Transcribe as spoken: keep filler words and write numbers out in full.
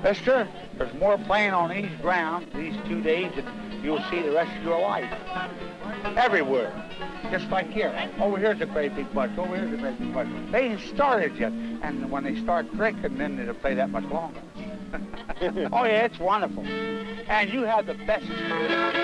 Mister, there's more playing on these grounds these two days than you'll see the rest of your life. Everywhere. Just like here. Over here's a great big bunch. Over here's a great big bunch. They ain't started yet. And when they start drinking, then it'll play that much longer. Oh, yeah, it's wonderful. And you have the best...